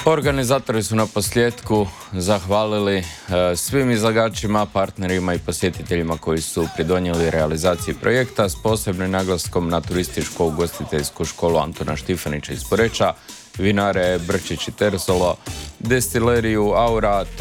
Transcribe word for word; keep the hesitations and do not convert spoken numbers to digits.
Organizatori su na posljedku zahvalili e, svim izlagačima, partnerima i posjetiteljima koji su pridonijeli realizaciji projekta s posebnim naglaskom na turističko-ugostiteljsku školu Antuna Štifanića iz Poreča, vinare Brčić i Terzolo, destileriju Aura